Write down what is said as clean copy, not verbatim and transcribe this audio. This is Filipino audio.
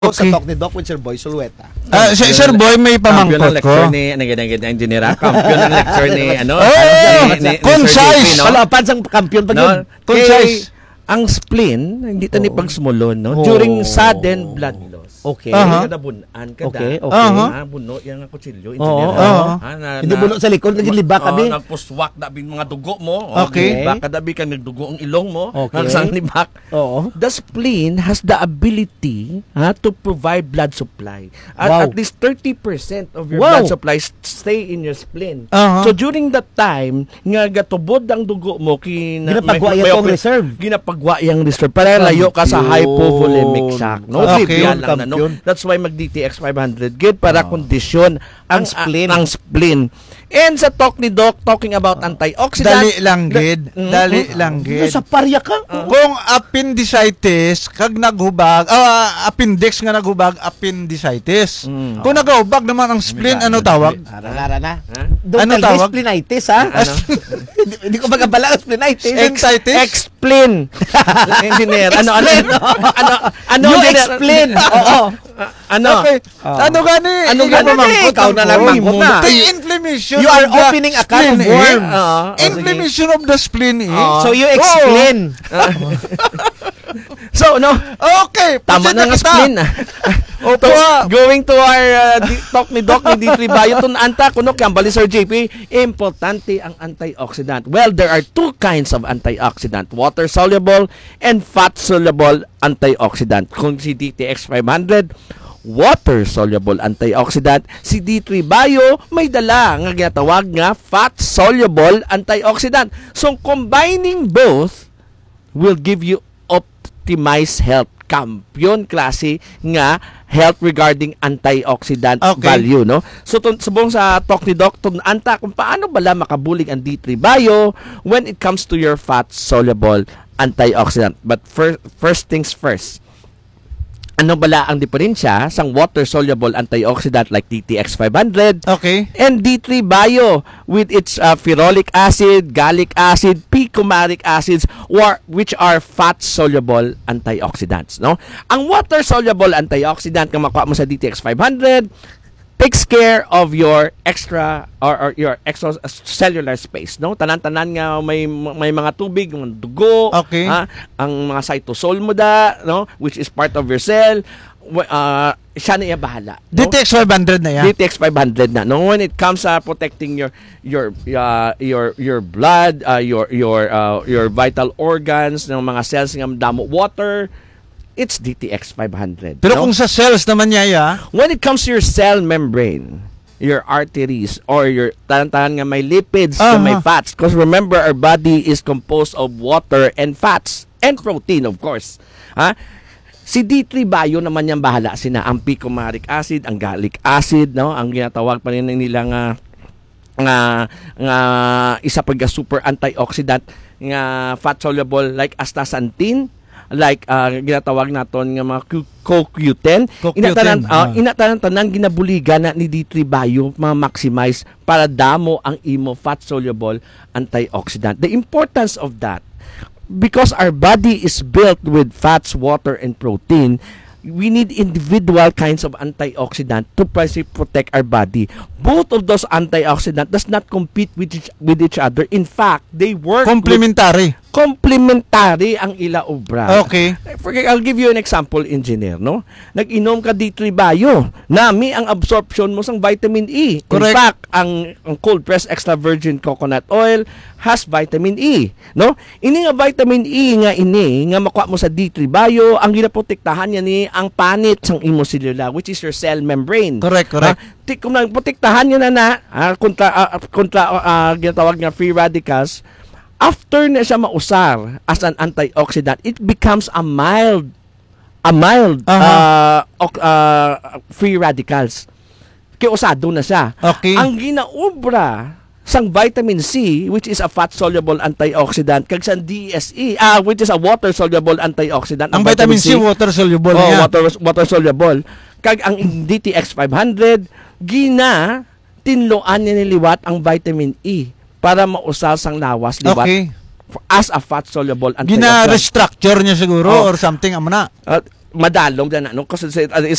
Sa Okay. Talk ni Doc with Sir Boy Sulueta. Sir Boy, may Kampiyon ng pamangkot lecture ko. ni Engineer. Kampiyon ng lecture ni concise. Sir JP, no? Palapan sang kampiyon pag yun. No? Concise. Ang spleen, hindi to ni pagsumulon, no? Oh. During sudden blood loss. Okay. Kada bunan, Okay, okay. buno yung kutsilyo, Oo, engineer. Hindi bulo sa likod, naging liba kami. Nagpuswak na bin mga dugo mo. Okay. Liba kada bin kang nagdugo ang ilong mo. Okay. Sang libak. Oo. The spleen has the ability to provide blood supply. Wow. At least 30% of your Wow. blood supply stay in your spleen. Uh-huh. So during that time, nga gatubod ang dugo mo, Ginapagwa yan tong reserve. Ginapagwa yung reserve. Para layo ka sa hypovolemic shock. No? Okay. Trivial lang na, no? That's why mag-DTX 500 good para kondisyon Ang spleen. ang spleen. And sa talk ni Doc, talking about antioxidant. Dali lang, gid. Dali lang, gid. Sa parya ka. Kung appendicitis, kag naghubag, appendix nga naghubag, appendicitis. Kung naghubag naman ang spleen, ano tawag? Ara na. Ha? Don't Ano tell me tawag? splenitis, ha? Ano? Hindi ko magabala ang splenitis. Anxiety? Explain. Engineer. Ano? You engineer? explain. Oo. Ano? Okay. Ano gani? Ano Ikaw gani? mamangkot Ikaw ang na lang boy. mangkot na. The inflammation You are of the opening a can of spleen, worms. Inflammation of the spleen, So you explain. So, no? Okay. Tama na nga spleen. Opo. Going to our talk ni Doc ni D3 Bio. Anta, kuno kambali Sir JP, importante ang antioxidant. Well, there are two kinds of antioxidant. Water-soluble and fat-soluble antioxidant. Kung si DTX 500, water-soluble antioxidant. Si D3 Bio, may dala nga ginatawag nga fat-soluble antioxidant. So, combining both will give you optimized health. Kampiyon klase nga health regarding antioxidant value, no? So subong sa talk ni Doc anta kung paano bala makabulig ang D3 Bio when it comes to your fat soluble antioxidant. But first things first. Ano bala ang diferensya sang water soluble antioxidant like DTX 500 Okay. and D3 Bio with its ferolic acid, gallic acid, picomaric acids which are fat-soluble antioxidants, no? Ang water-soluble antioxidant kung makuha mo sa DTX 500 takes care of your extra or your extracellular space, no? Tanan-tanan nga may mga tubig, mga dugo, Okay. ang mga cytosol mo da, no? Which is part of your cell. Siya na iya bahala, no? DTX 500 na yan. DTX 500 na. No, when it comes sa protecting your blood, your vital organs ng mga cells ng damo water, it's DTX 500. Pero no? kung sa cells naman niya, When it comes to your cell membrane, your arteries, or your tahan nga may lipids, na may fats, because remember, our body is composed of water and fats, and protein, of course. Si D3 Bio naman yung bahala sina ang picomaric acid, ang gallic acid, no? Ang ginatawag pa rin nila nga isa pag super antioxidant nga fat soluble like astaxanthin, like ginatawag naton nga mga CoQ10. Inatanan ginabuligan na ni D3 Bio ma-maximize para damo ang imo fat soluble antioxidant. The importance of that, because our body is built with fats, water, and protein, we need individual kinds of antioxidant to protect our body. Both of those antioxidant does not compete with each other. In fact, they work complementary. Complementary ang ila obra. Okay. I'll give you an example, engineer, no? Nag-inom ka D3 Bio, nami ang absorption mo sang vitamin E. Correct. In fact, ang cold pressed extra virgin coconut oil has vitamin E, no? Ini nga vitamin E nga makuha mo sa D3 Bio, ang ginaprotektahan niya ni ang panit sang imo selula, which is your cell membrane. Correct. Kung nagprotektahan niya kontra ginatawag nga free radicals, after na siya mausar as an antioxidant, it becomes a mild free radicals. Kaya usado na siya. Okay. Ang ginaobra sang vitamin C, which is a fat-soluble antioxidant, kag sang DSE, which is a water-soluble antioxidant. Ang vitamin C, water-soluble niya. Water-soluble. Kag ang DTX 500, tinloan niya niliwat ang vitamin E para mausal sang lawas liwat. Okay. As a fat-soluble antioxidant. Gina-restructure niya siguro or something, amo na. madalom na ano kasi